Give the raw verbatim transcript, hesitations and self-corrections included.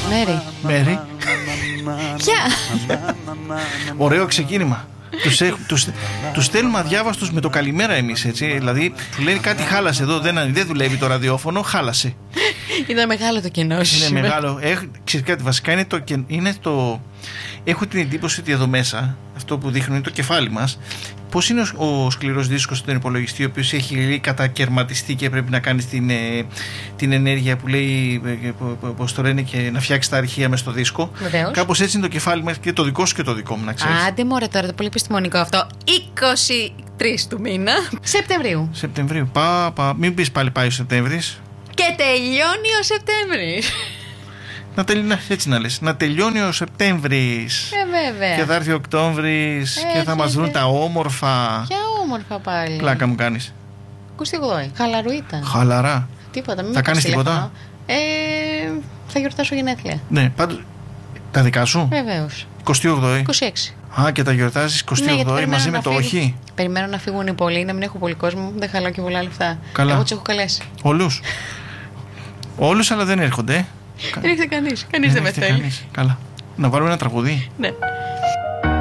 Μέρη. Μέρη. Ποια? Ωραίο ξεκίνημα. Τους, έχ, τους, τους στέλνουμε αδιάβαστους με το καλημέρα εμείς, έτσι. Δηλαδή, του λένε κάτι χάλασε εδώ, δεν, δεν δουλεύει το ραδιόφωνο, χάλασε. Είναι μεγάλο το κενό. Είναι μεγάλο. Έχ, ξέρεις κάτι, βασικά είναι το, είναι το. Έχω την εντύπωση ότι εδώ μέσα, αυτό που δείχνουν είναι το κεφάλι μας. Πώς είναι ο, ο σκληρός δίσκος στον υπολογιστή, ο οποίος έχει λέει, κατακαιρματιστεί και πρέπει να κάνει την, ε, την ενέργεια που λέει, ε, πώς το λένε, και να φτιάξει τα αρχεία μες στο δίσκο. Βεβαίως. Κάπως έτσι είναι το κεφάλι μας, και το δικό σου και το δικό μου, να ξέρεις. Άντε μωρέ τώρα, το πολύ επιστημονικό αυτό. είκοσι τρεις του μήνα Σεπτεμβρίου. Σεπτεμβρίου. Πα, πα. Μην πεις πάλι πάει ο Σεπτέμβρης. Και τελειώνει ο Σεπτέμβρης. Να τελει... Έτσι να λες. Να τελειώνει ο Σεπτέμβρης. Ε, βέβαια. Και θα έρθει ο Οκτώβρης Ε, και θα μας βρουν τα όμορφα. Ποια όμορφα πάλι. Πλάκα μου κάνεις. εικοστή όγδοη. Χαλαρουίτα. Χαλαρά. Τίποτα. Μην Θα με κάνεις πας τίποτα? τηλέφωνο. Ε, θα γιορτάσω γενέθλια. Ναι, πάντως. Τα δικά σου. Βεβαίως. εικοστή όγδοη. είκοσι έξι. Α, και τα γιορτάζεις εικοστή Ναι, γιατί όγδοη περιμένω μαζί να με το φύγει. όχι. Περιμένω να φύγουν οι πολλοί, να μην έχω πολύ κόσμο. Δεν χαλάω και πολλά λεφτά. Καλά. Εγώ τους έχω καλέσει. Όλους. Όλους, αλλά δεν έρχονται. Δεν έρχεται κανείς. Κανείς δεν με έρχεται θέλει. κανείς. Καλά. Να βάλουμε ένα τραγουδί. Ναι.